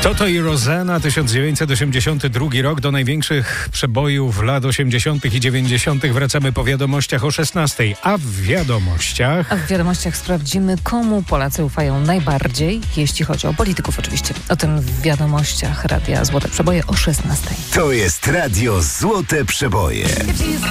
Toto i Rosanna, 1982 rok. Do największych przebojów lat 80. i 90. wracamy po wiadomościach o 16. A w wiadomościach sprawdzimy, komu Polacy ufają najbardziej, jeśli chodzi o polityków oczywiście. O tym w wiadomościach Radia Złote Przeboje o 16. To jest Radio Złote Przeboje.